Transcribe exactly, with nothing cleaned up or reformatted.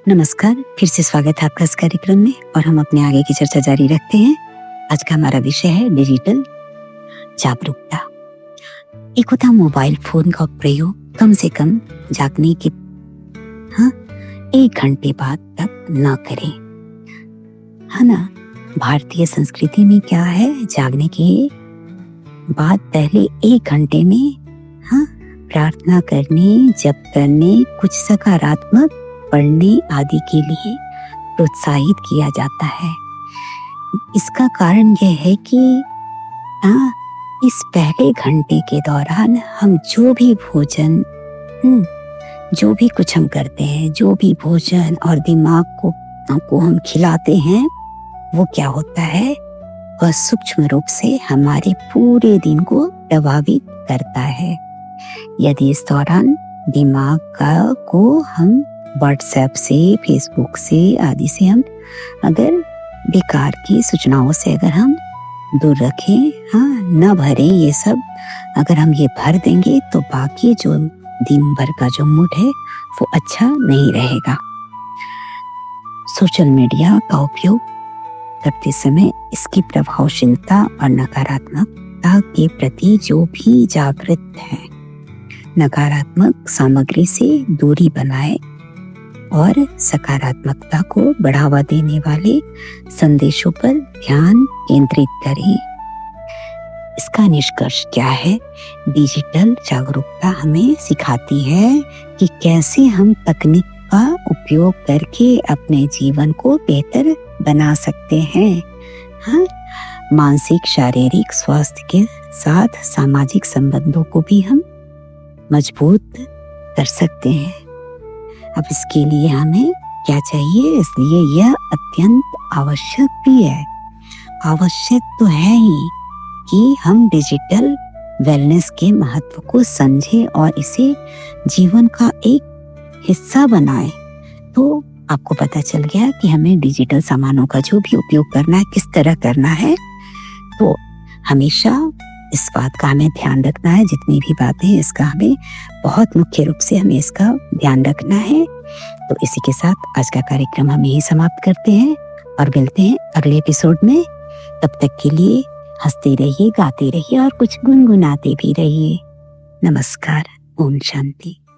नमस्कार, फिर से स्वागत है आपका इस कार्यक्रम में और हम अपने आगे की चर्चा जारी रखते हैं। आज का हमारा विषय है डिजिटल जागरूकता। एक होता मोबाइल फोन का प्रयोग कम से कम जागने के हाँ एक घंटे बाद तक न करें, है ना। भारतीय संस्कृति में क्या है, जागने के बाद पहले एक घंटे में हाँ प्रार्थना करने, जप करने, कुछ सकारात्मक पढ़ने आदि के लिए प्रोत्साहित किया जाता है। इसका कारण यह है कि आ, इस पहले घंटे के दौरान हम जो भी भोजन जो भी कुछ हम करते हैं, जो भी भोजन और दिमाग को, को हम खिलाते हैं, वो क्या होता है, वह सूक्ष्म रूप से हमारे पूरे दिन को प्रभावित करता है। यदि इस दौरान दिमाग का को हम व्हाट्सएप से, फेसबुक से आदि से हम अगर बेकार की सूचनाओं से अगर हम दूर रखें, हाँ न भरें, ये सब अगर हम ये भर देंगे तो बाकी जो दिन भर का जो मूड है वो अच्छा नहीं रहेगा। सोशल मीडिया का उपयोग करते समय इसकी प्रभावशीलता और नकारात्मकता के प्रति जो भी जागृत है, नकारात्मक सामग्री से दूरी बनाए और सकारात्मकता को बढ़ावा देने वाले संदेशों पर ध्यान केंद्रित करें। इसका निष्कर्ष क्या है? डिजिटल जागरूकता हमें सिखाती है कि कैसे हम तकनीक का उपयोग करके अपने जीवन को बेहतर बना सकते हैं। हाँ, मानसिक शारीरिक स्वास्थ्य के साथ सामाजिक संबंधों को भी हम मजबूत कर सकते हैं। अब इसके लिए हमें क्या चाहिए? इसलिए यह अत्यंत आवश्यक भी है, आवश्यक तो है ही कि हम डिजिटल वेलनेस के महत्व को समझें और इसे जीवन का एक हिस्सा बनाएं। तो आपको पता चल गया कि हमें डिजिटल सामानों का जो भी उपयोग करना है, किस तरह करना है। तो हमेशा इस बात का हमें ध्यान रखना है, जितनी भी बातें हैं इसका हमें बहुत मुख्य रूप से हमें इसका ध्यान रखना है। तो इसी के साथ आज का कार्यक्रम हम यही समाप्त करते हैं और मिलते हैं अगले एपिसोड में। तब तक के लिए हंसते रहिए, गाते रहिए और कुछ गुनगुनाते भी रहिए। नमस्कार, ओम शांति।